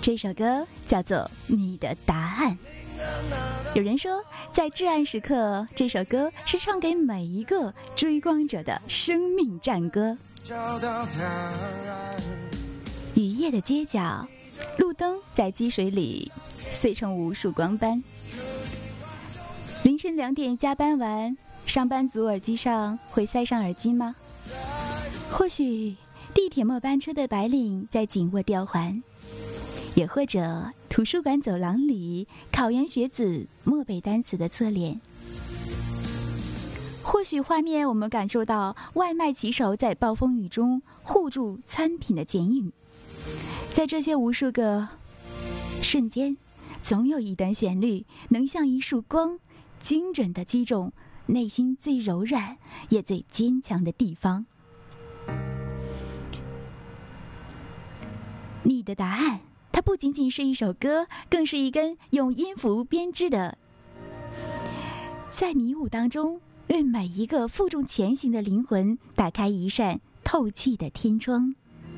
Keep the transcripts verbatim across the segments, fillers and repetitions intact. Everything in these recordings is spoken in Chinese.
这首歌叫做《你的答案》。有人说，在至暗时刻，这首歌是唱给每一个追光者的生命战歌。雨夜的街角，路灯在积水里碎成无数光斑。凌晨两点加班完，上班族耳机上会塞上耳机吗？或许地铁末班车的白领在紧握吊环，也或者图书馆走廊里考研学子默背单词的侧脸。或许画面我们感受到外卖骑手在暴风雨中护住餐品的剪影。在这些无数个瞬间，总有一段旋律能像一束光，精准地击中内心最柔软也最坚强的地方。你的答案，它不仅仅是一首歌，更是一根用音符编织的，在迷雾当中为每一个负重前行的灵魂打开一扇透气的天窗。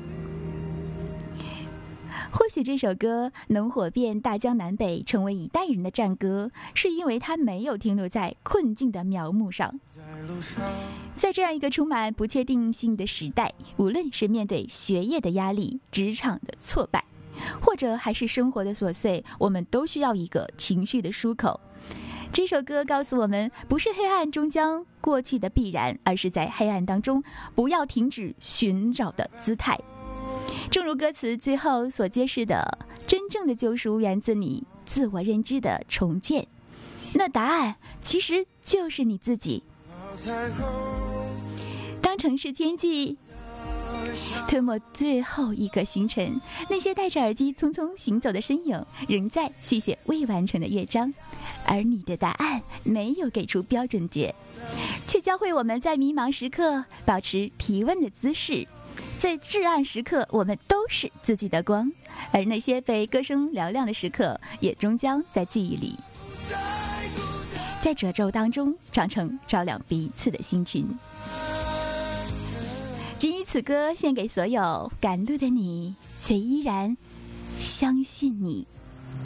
或许这首歌能火遍大江南北，成为一代人的战歌，是因为它没有停留在困境的苗木上。在这样一个充满不确定性的时代，无论是面对学业的压力、职场的挫败，或者还是生活的琐碎，我们都需要一个情绪的出口。这首歌告诉我们，不是黑暗终将过去的必然，而是在黑暗当中不要停止寻找的姿态。正如歌词最后所揭示的，真正的救赎源自你自我认知的重建，那答案其实就是你自己。当城市天际吞没最后一个星辰，那些戴着耳机匆匆行走的身影仍在续写未完成的乐章，而你的答案没有给出标准解，却教会我们在迷茫时刻保持提问的姿势。在至暗时刻，我们都是自己的光，而那些被歌声嘹亮的时刻，也终将在记忆里，在褶皱当中长成照亮彼此的星群。仅以此歌献给所有赶路的你，却依然相信你。